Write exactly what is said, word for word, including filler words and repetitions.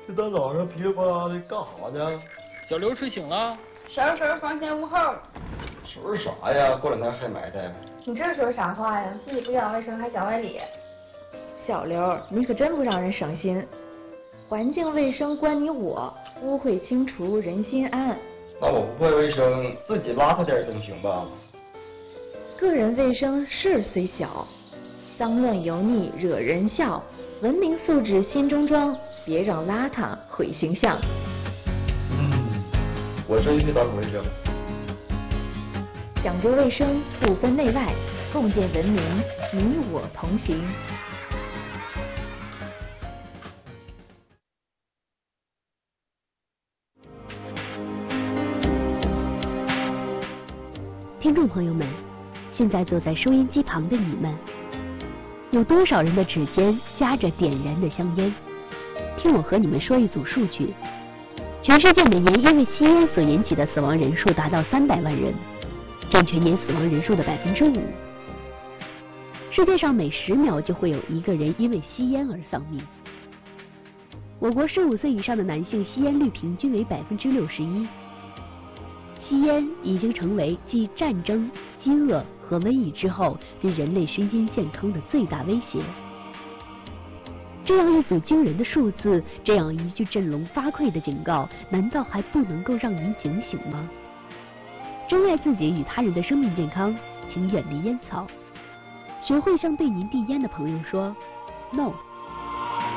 这大早上噼里啪啦的干啥呢？ 小刘睡醒了， 收拾房前屋后。 收拾啥呀？过两天还埋汰。 你这说啥话呀？自己不讲卫生还讲外理。 小刘，你可真不让人省心。环境卫生关你我，污秽清除人心安。 那我不会卫生，自己邋遢点总行吧？ 个人卫生事虽小，脏乱油腻惹人笑。文明素质心中装，别让邋遢毁形象。 嗯，我真去打扫卫生。 讲究卫生，不分内外，共建文明，你我同行。 听众朋友们，现在坐在收音机旁的你们，有多少人的指尖夹着点燃的香烟？听我和你们说一组数据：全世界每年因为吸烟所引起的死亡人数达到三百万人，占全年死亡人数的百分之五。世界上每十秒就会有一个人因为吸烟而丧命。我国十五岁以上的男性吸烟率平均为百分之六十一。吸烟已经成为继战争、饥饿和瘟疫之后对人类身心健康的最大威胁。这样一组惊人的数字，这样一句振聋发聩的警告，难道还不能够让您警醒吗？珍爱自己与他人的生命健康，请远离烟草，学会向对您递烟的朋友说 “no”。